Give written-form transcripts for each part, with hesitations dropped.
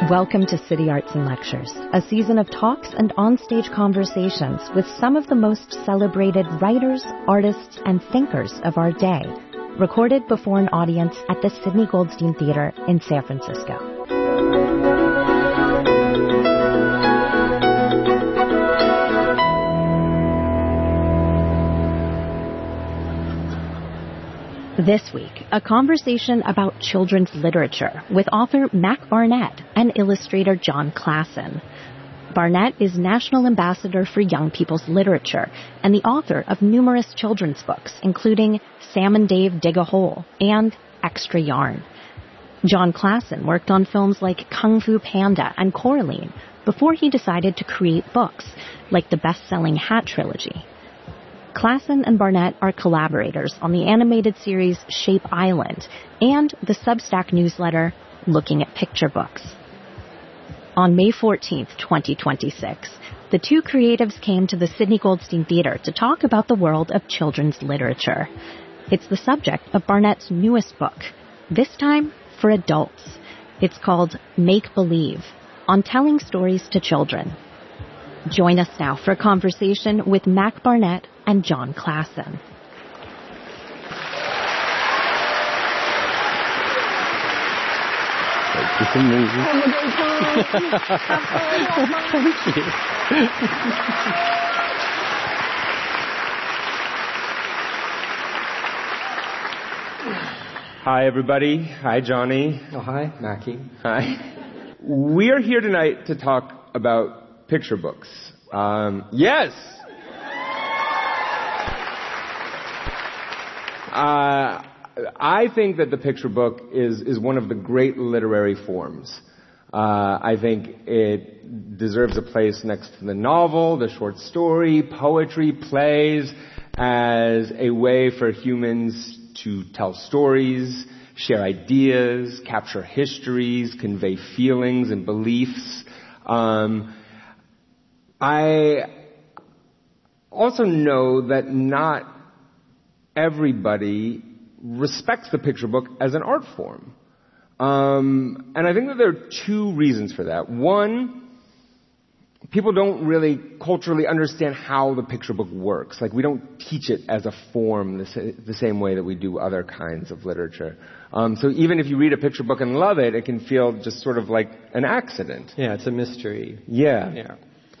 Welcome to City Arts and Lectures, a season of talks and onstage conversations with some of the most celebrated writers, artists, and thinkers of our day, recorded before an audience at the Sidney Goldstein Theater in San Francisco. This week, a conversation about children's literature with author Mac Barnett and illustrator Jon Klassen. Barnett is National Ambassador for Young People's Literature and the author of numerous children's books, including Sam and Dave Dig a Hole and Extra Yarn. Jon Klassen worked on films like Kung Fu Panda and Coraline before he decided to create books like the best-selling Hat trilogy. Klassen and Barnett are collaborators on the animated series Shape Island and the Substack newsletter Looking at Picture Books. On May 14th, 2026, the two creatives came to the Sidney Goldstein Theater to talk about the world of children's literature. It's the subject of Barnett's newest book, this time for adults. It's called Make Believe, on telling stories to children. Join us now for a conversation with Mac Barnett and Jon Klassen. It's amazing. Thank you. Hi, everybody. Hi, Johnny. Oh, hi, Mackie. Hi. We are here tonight to talk about picture books. Yes! I think that the picture book is one of the great literary forms. I think it deserves a place next to the novel, the short story, poetry, plays, as a way for humans to tell stories, share ideas, capture histories, convey feelings and beliefs. I also know that not everybody respects the picture book as an art form. And I think that there are two reasons for that. One, people don't really culturally understand how the picture book works. Like, we don't teach it as a form the same way that we do other kinds of literature. So even if you read a picture book and love it, it can feel just sort of like an accident. Yeah, it's a mystery. Yeah.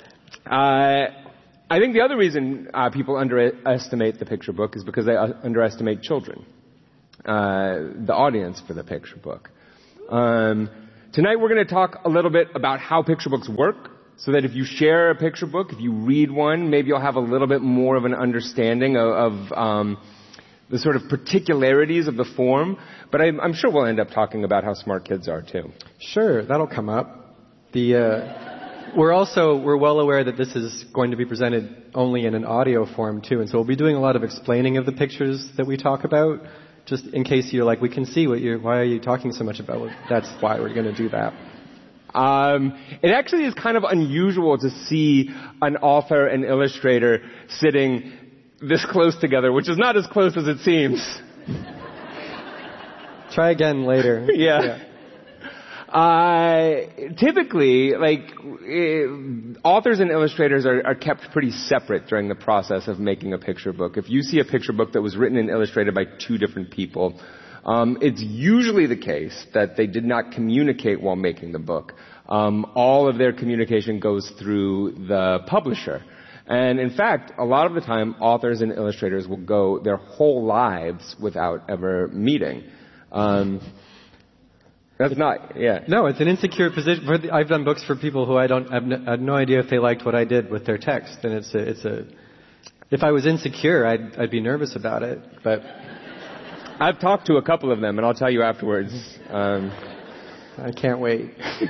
I think the other reason people underestimate the picture book is because they underestimate children, the audience for the picture book. Tonight we're going to talk a little bit about how picture books work, so that if you share a picture book, if you read one, maybe you'll have a little bit more of an understanding of the sort of particularities of the form. But I'm sure we'll end up talking about how smart kids are, too. Sure, that'll come up. We're well aware that this is going to be presented only in an audio form, too, and so we'll be doing a lot of explaining of the pictures that we talk about, just in case you're like, we can see why are you talking so much about it? That's why we're going to do that. It actually is kind of unusual to see an author and illustrator sitting this close together, which is not as close as it seems. Try again later. Yeah. Typically, authors and illustrators are kept pretty separate during the process of making a picture book. If you see a picture book that was written and illustrated by two different people, it's usually the case that they did not communicate while making the book. All of their communication goes through the publisher. And in fact, a lot of the time, authors and illustrators will go their whole lives without ever meeting. That's not, yeah. No, it's an insecure position. I've done books for people who I had no idea if they liked what I did with their text. And if I was insecure, I'd be nervous about it. But I've talked to a couple of them, and I'll tell you afterwards. I can't wait.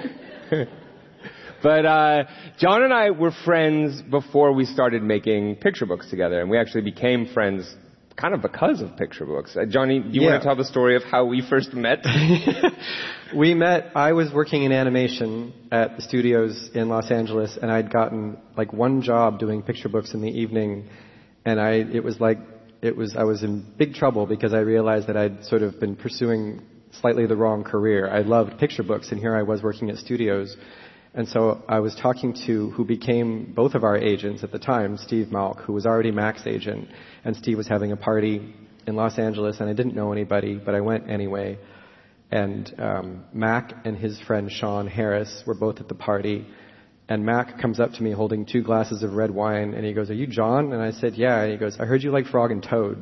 But John and I were friends before we started making picture books together, and we actually became friends kind of because of picture books. Johnny, do you want to tell the story of how we first met? We met, I was working in animation at the studios in Los Angeles, and I'd gotten one job doing picture books in the evening, and I was in big trouble because I realized that I'd sort of been pursuing slightly the wrong career. I loved picture books, and here I was working at studios. And so I was talking to who became both of our agents at the time, Steve Malk, who was already Mac's agent, and Steve was having a party in Los Angeles, and I didn't know anybody, but I went anyway. And Mac and his friend Sean Harris were both at the party, and Mac comes up to me holding 2 glasses of red wine, and he goes, "Are you John?" And I said, "Yeah." And he goes, "I heard you like Frog and Toad."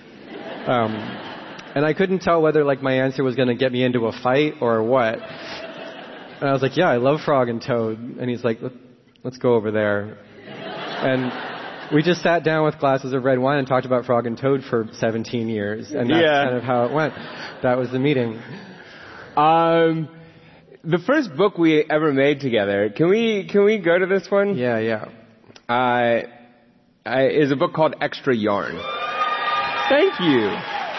And I couldn't tell whether like my answer was going to get me into a fight or what. And I was like, "Yeah, I love Frog and Toad." And he's like, "Let's go over there." And we just sat down with glasses of red wine and talked about Frog and Toad for 17 years. And that's kind of how it went. That was the meeting. The first book we ever made together, can we go to this one? Yeah. Is a book called Extra Yarn. Thank you.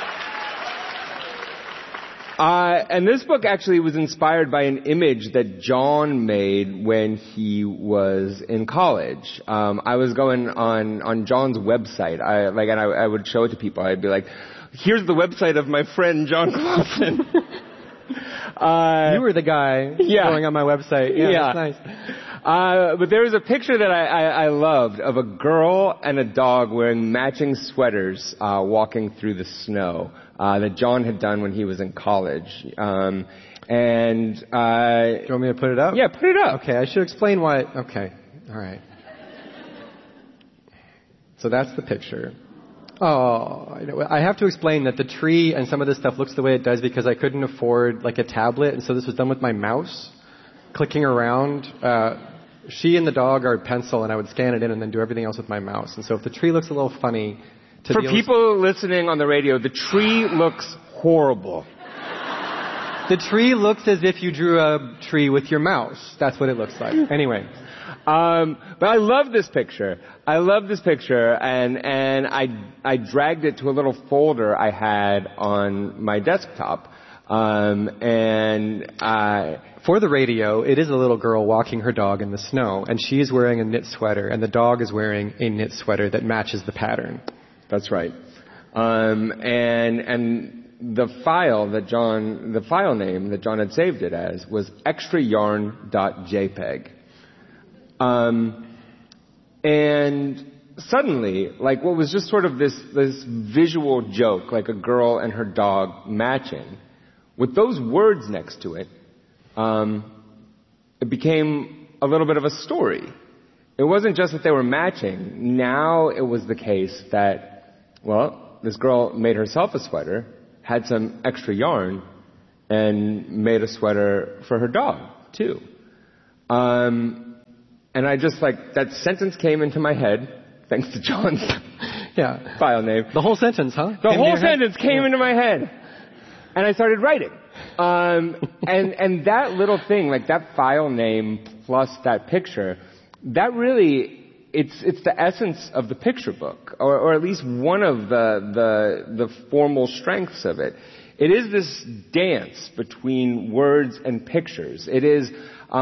And this book actually was inspired by an image that John made when he was in college. I was going on John's website. I would show it to people. I'd be like, "Here's the website of my friend John Clausen." You were the guy going on my website. Yeah. That's nice. But there was a picture that I loved of a girl and a dog wearing matching sweaters walking through the snow that John had done when he was in college. Do you want me to put it up? Yeah, put it up. Okay, I should explain why. Okay, all right. So that's the picture. Oh, I have to explain that the tree and some of this stuff looks the way it does because I couldn't afford like a tablet, and so this was done with my mouse, clicking around. She and the dog are pencil, and I would scan it in and then do everything else with my mouse. And so if the tree looks a little funny... For people listening on the radio, the tree looks horrible. The tree looks as if you drew a tree with your mouse. That's what it looks like. Anyway. But I love this picture. And I dragged it to a little folder I had on my desktop. For the radio, it is a little girl walking her dog in the snow, and she is wearing a knit sweater, and the dog is wearing a knit sweater that matches the pattern. That's right. And the file name that John had saved it as was extrayarn.jpg. And suddenly, like what was just sort of this visual joke, like a girl and her dog matching, with those words next to it, it became a little bit of a story. It wasn't just that they were matching. Now it was the case that, well, this girl made herself a sweater, had some extra yarn, and made a sweater for her dog, too. And I just that sentence came into my head, thanks to John's file name. The whole sentence, huh? The whole sentence came into my head. And I started writing. And that little thing, like that file name plus that picture, that really, it's the essence of the picture book, or at least one of the formal strengths of it. It is this dance between words and pictures. It is,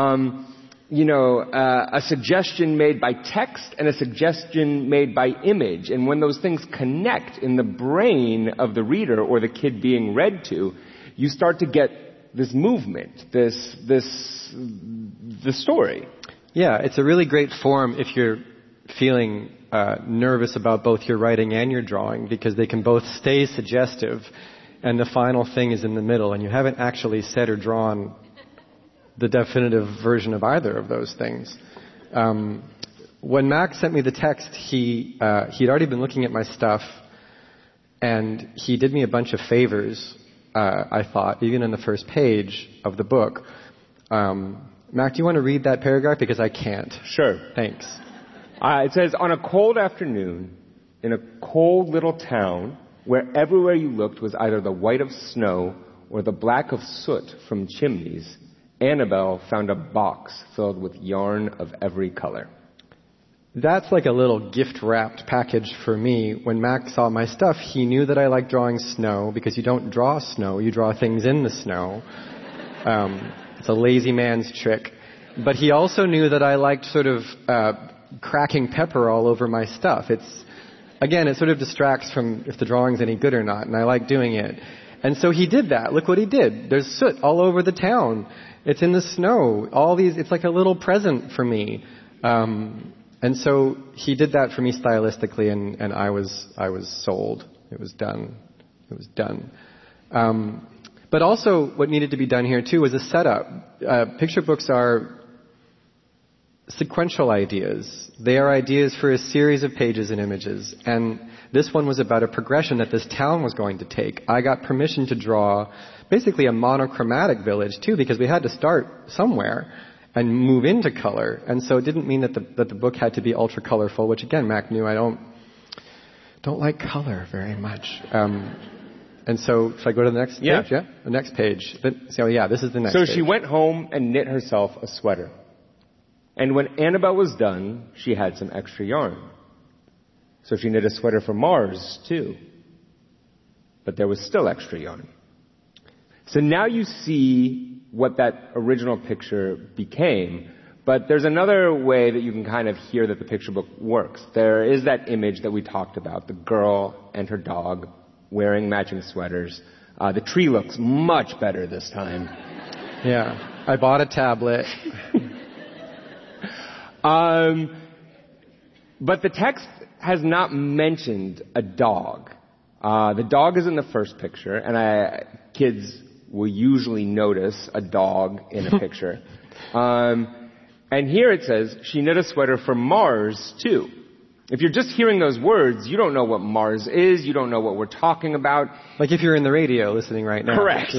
a suggestion made by text and a suggestion made by image. And when those things connect in the brain of the reader or the kid being read to, you start to get this movement, the story. Yeah, it's a really great form if you're feeling nervous about both your writing and your drawing, because they can both stay suggestive and the final thing is in the middle, and you haven't actually said or drawn the definitive version of either of those things. When Mac sent me the text, he'd already been looking at my stuff, and he did me a bunch of favors, I thought, even in the first page of the book. Mac, do you want to read that paragraph? Because I can't. Sure. Thanks. It says, on a cold afternoon, in a cold little town, where everywhere you looked was either the white of snow or the black of soot from chimneys, Annabelle found a box filled with yarn of every color. That's like a little gift-wrapped package for me. When Mac saw my stuff, he knew that I like drawing snow, because you don't draw snow, you draw things in the snow. It's a lazy man's trick. But he also knew that I liked sort of cracking pepper all over my stuff. It sort of distracts from if the drawing's any good or not, and I like doing it. And so he did that. Look what he did. There's soot all over the town. It's in the snow. It's like a little present for me. And so he did that for me stylistically, and I was sold. It was done. It was done. But also what needed to be done here too was a setup. Picture books are sequential ideas. They are ideas for a series of pages and images. And this one was about a progression that this town was going to take. I got permission to draw basically a monochromatic village too, because we had to start somewhere and move into color. And so it didn't mean that the book had to be ultra colorful, which again, Mac knew I don't like color very much. And so, should I go to the next page? Yeah, the next page. This is the next page. So she went home and knit herself a sweater. And when Annabelle was done, she had some extra yarn. So she knit a sweater for Mars, too. But there was still extra yarn. So now you see what that original picture became. But there's another way that you can kind of hear that the picture book works. There is that image that we talked about, the girl and her dog wearing matching sweaters. The tree looks much better this time. Yeah, I bought a tablet. But the text has not mentioned a dog. The dog is in the first picture, and kids will usually notice a dog in a picture. And here it says, she knit a sweater for Mars, too. If you're just hearing those words, you don't know what Mars is, you don't know what we're talking about. Like if you're in the radio listening right now. Correct.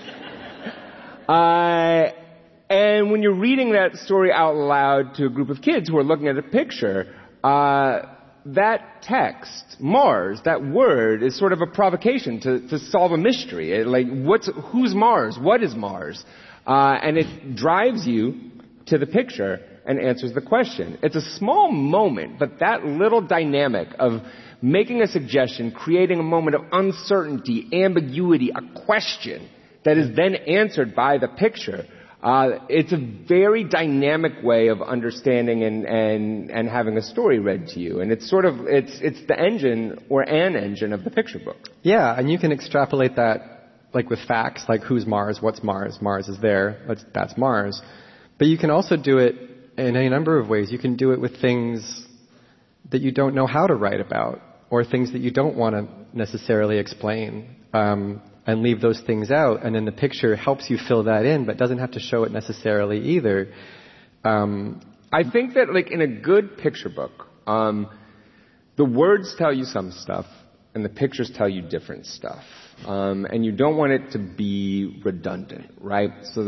And when you're reading that story out loud to a group of kids who are looking at a picture, that text, Mars, that word, is sort of a provocation to solve a mystery. Who's Mars? What is Mars? And it drives you to the picture and answers the question. It's a small moment, but that little dynamic of making a suggestion, creating a moment of uncertainty, ambiguity, a question that is then answered by the picture, it's a very dynamic way of understanding and having a story read to you. And it's it's the engine or an engine of the picture book. Yeah, and you can extrapolate that like with facts, like who's Mars, what's Mars, Mars is there, that's Mars. But you can also do it in a number of ways. You can do it with things that you don't know how to write about, or things that you don't want to necessarily explain. And leave those things out, and then the picture helps you fill that in, but doesn't have to show it necessarily either. I think that, in a good picture book, the words tell you some stuff, and the pictures tell you different stuff. And you don't want it to be redundant, right? So,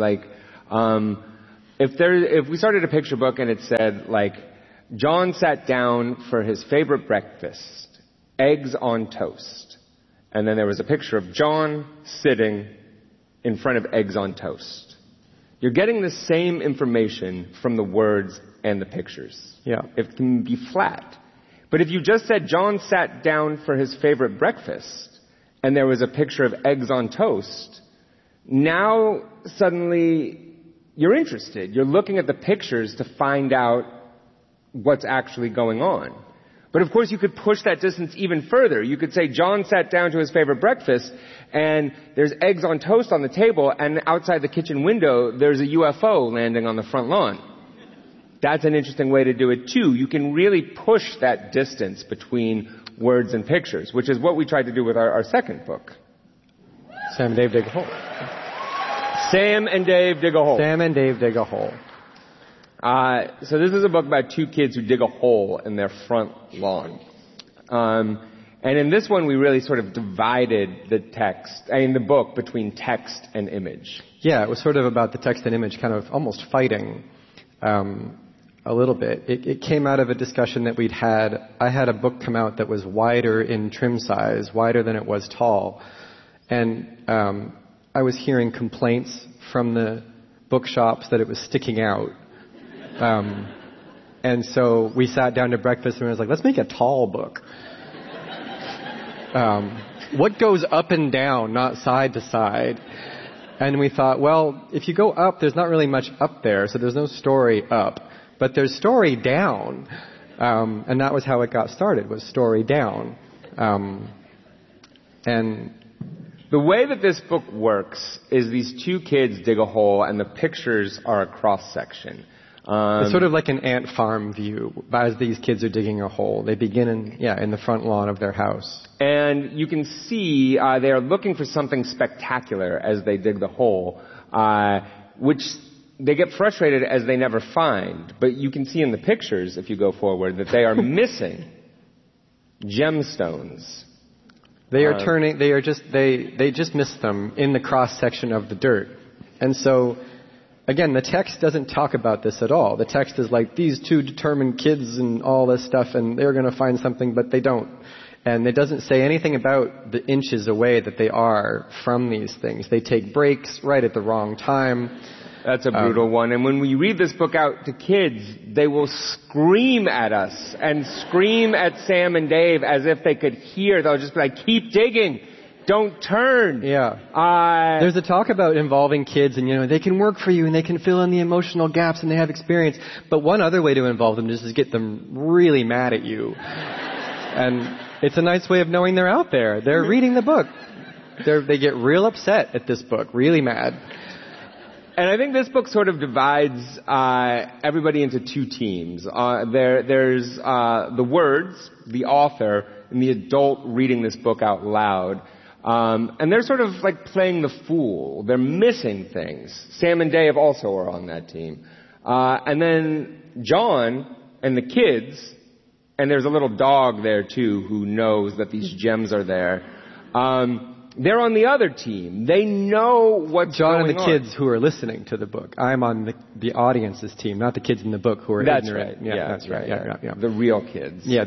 if we started a picture book and it said, John sat down for his favorite breakfast, eggs on toast. And then there was a picture of John sitting in front of eggs on toast. You're getting the same information from the words and the pictures. Yeah. It can be flat. But if you just said John sat down for his favorite breakfast, and there was a picture of eggs on toast, now suddenly you're interested. You're looking at the pictures to find out what's actually going on. But of course you could push that distance even further. You could say John sat down to his favorite breakfast and there's eggs on toast on the table and outside the kitchen window there's a UFO landing on the front lawn. That's an interesting way to do it too. You can really push that distance between words and pictures, which is what we tried to do with our second book. Sam and Dave dig a hole. Sam and Dave dig a hole. Sam and Dave dig a hole. So this is a book about two kids who dig a hole in their front lawn. And in this one, we really sort of divided the book between text and image. Yeah, it was sort of about the text and image kind of almost fighting a little bit. It came out of a discussion that we'd had. I had a book come out that was wider in trim size, wider than it was tall. And I was hearing complaints from the bookshops that it was sticking out. And so we sat down to breakfast and I was like, let's make a tall book. What goes up and down, not side to side? And we thought, well, if you go up, there's not really much up there, so there's no story up. But there's story down. And that was how it got started, was story down. But The way that this book works is these two kids dig a hole and the pictures are a cross-section. It's sort of like an ant farm view as these kids are digging a hole. They begin in the front lawn of their house. And you can see they are looking for something spectacular as they dig the hole, which they get frustrated as they never find. But you can see in the pictures, if you go forward, that they are missing gemstones. They just miss them in the cross section of the dirt. And so, again, the text doesn't talk about this at all. The text is like, these two determined kids and all this stuff, and they're going to find something, but they don't. And it doesn't say anything about the inches away that they are from these things. They take breaks right at the wrong time. That's a brutal one. And when we read this book out to kids, they will scream at us and scream at Sam and Dave as if they could hear. They'll just be like, keep digging. Don't turn. Yeah. There's a talk about involving kids and, they can work for you and they can fill in the emotional gaps and they have experience. But one other way to involve them is to get them really mad at you. And it's a nice way of knowing they're out there. They're reading the book. They get real upset at this book, really mad. And I think this book sort of divides everybody into two teams. There's the words, the author, and the adult reading this book out loud. And they're sort of like playing the fool. They're missing things. Sam and Dave also are on that team. And then John and the kids, and there's a little dog there too who knows that these gems are there. They're on the other team. They know what's John going on. And the kids who are listening to the book. I'm on the audience's team, not the kids in the book who are ignorant. Right. Yeah, that's right. Yeah. The real kids. Yeah.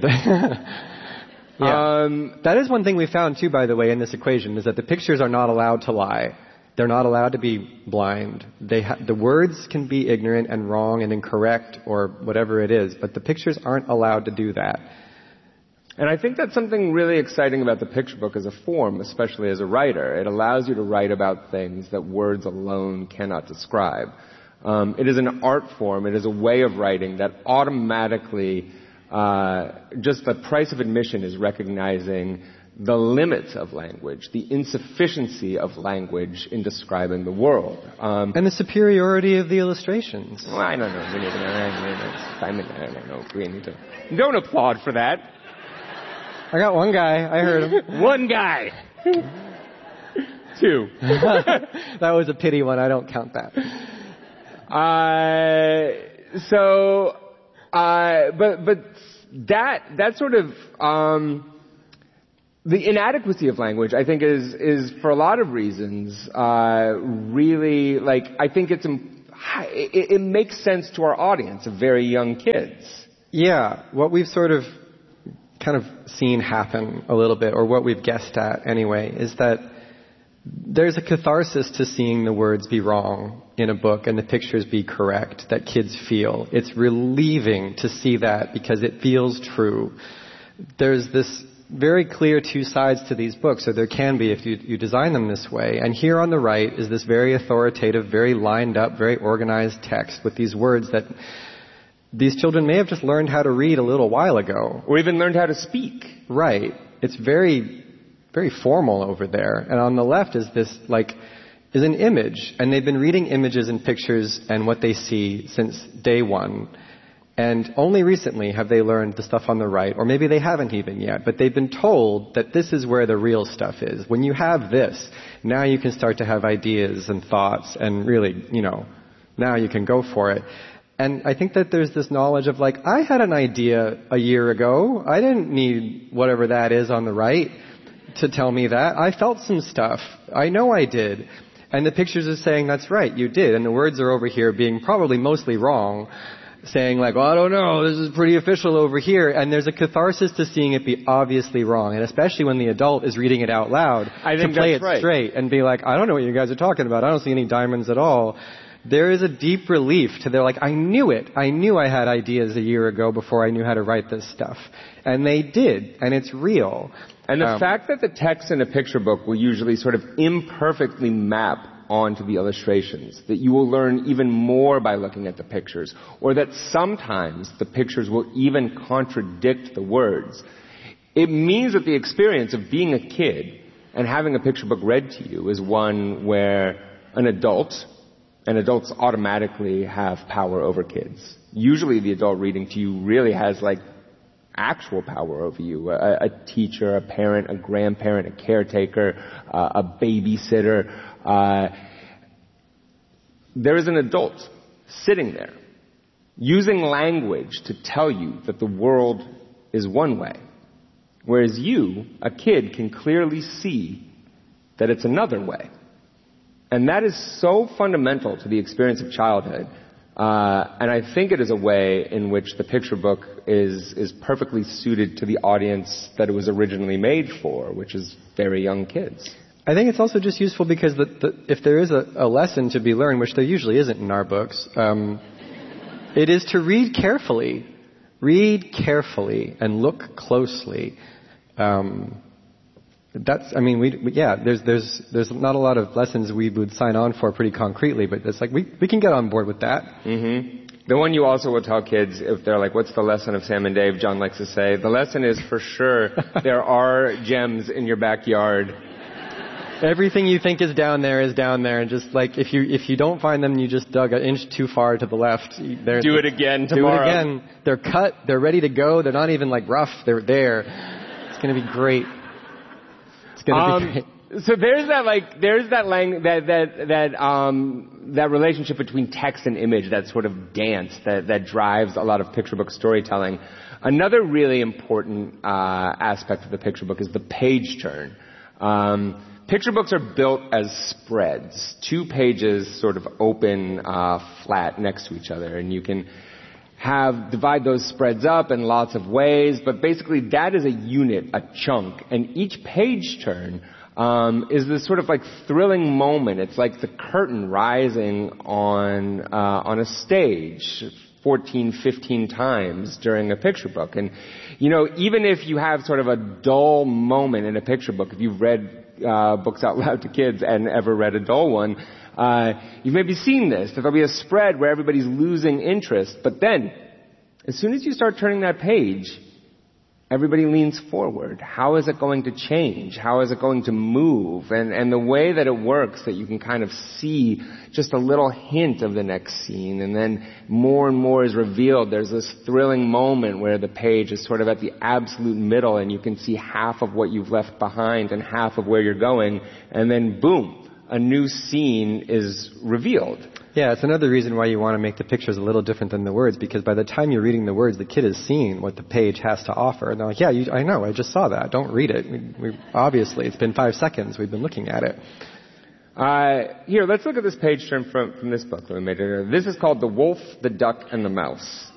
That is one thing we found too, by the way, in this equation, is that the pictures are not allowed to lie. They're not allowed to be blind. The words can be ignorant and wrong and incorrect or whatever it is, but the pictures aren't allowed to do that. And I think that's something really exciting about the picture book as a form, especially as a writer. It allows you to write about things that words alone cannot describe. It is an art form. It is a way of writing that automatically, just the price of admission is recognizing the limits of language, the insufficiency of language in describing the world. And the superiority of the illustrations. Well, I don't know. Don't applaud for that. I got one guy. I heard him. One guy. Two. That was a pity one. I don't count that. But that sort of, the inadequacy of language, I think, is for a lot of reasons, really, I think it makes sense to our audience of very young kids. Yeah. What we've sort of kind of seen happen a little bit, or what we've guessed at anyway, is that there's a catharsis to seeing the words be wrong in a book and the pictures be correct that kids feel. It's relieving to see that because it feels true. There's this very clear two sides to these books, or there can be if you design them this way. And here on the right is this very authoritative, very lined up, very organized text with these words that these children may have just learned how to read a little while ago. Or even learned how to speak. Right. It's very, very formal over there. And on the left is this, is an image. And they've been reading images and pictures and what they see since day one. And only recently have they learned the stuff on the right, or maybe they haven't even yet, but they've been told that this is where the real stuff is. When you have this, now you can start to have ideas and thoughts and really, now you can go for it. And I think that there's this knowledge of I had an idea a year ago. I didn't need whatever that is on the right to tell me that. I felt some stuff. I know I did. And the pictures are saying, that's right, you did. And the words are over here being probably mostly wrong, saying I don't know, this is pretty official over here. And there's a catharsis to seeing it be obviously wrong. And especially when the adult is reading it out loud, to play it straight and be I don't know what you guys are talking about. I don't see any diamonds at all. There is a deep relief to they're I knew it. I knew I had ideas a year ago before I knew how to write this stuff. And they did. And it's real. And the fact that the text in a picture book will usually sort of imperfectly map onto the illustrations, that you will learn even more by looking at the pictures, or that sometimes the pictures will even contradict the words. It means that the experience of being a kid and having a picture book read to you is one where adults automatically have power over kids. Usually the adult reading to you really has like actual power over you. A teacher, a parent, a grandparent, a caretaker, a babysitter. There is an adult sitting there using language to tell you that the world is one way. Whereas you, a kid, can clearly see that it's another way. And that is so fundamental to the experience of childhood. And I think it is a way in which the picture book is perfectly suited to the audience that it was originally made for, which is very young kids. I think it's also just useful because if there is a lesson to be learned, which there usually isn't in our books, it is to read carefully. Read carefully and look closely. There's not a lot of lessons we would sign on for pretty concretely, but it's like we can get on board with that. Mm-hmm. The one you also will tell kids if they're like, what's the lesson of Sam and Dave? John likes to say, the lesson is for sure there are gems in your backyard. Everything you think is down there, and just like if you don't find them, you just dug an inch too far to the left. Do it again tomorrow. Do it again. They're cut. They're ready to go. They're not even like rough. They're there. It's going to be great. It's going to be great. So there's that relationship between text and image, that sort of dance that drives a lot of picture book storytelling. Another really important aspect of the picture book is the page turn. Picture books are built as spreads, 2 pages sort of open flat next to each other, and you can divide those spreads up in lots of ways, but basically that is a unit, a chunk, and each page turn is this sort of like thrilling moment. It's like the curtain rising on a stage 14, 15 times during a picture book. And, even if you have sort of a dull moment in a picture book, if you've read books out loud to kids and ever read a dull one, you've maybe seen this. There'll be a spread where everybody's losing interest, but then, as soon as you start turning that page, everybody leans forward. How is it going to change? How is it going to move? And the way that it works, that you can kind of see just a little hint of the next scene, and then more and more is revealed. There's this thrilling moment where the page is sort of at the absolute middle, and you can see half of what you've left behind and half of where you're going, and then boom, a new scene is revealed. Yeah, it's another reason why you want to make the pictures a little different than the words, because by the time you're reading the words, the kid is seeing what the page has to offer. And they're like, yeah, I know, I just saw that. Don't read it. Obviously, it's been 5 seconds. We've been looking at it. Here, let's look at this page turn from this book that we made. This is called The Wolf, the Duck, and the Mouse.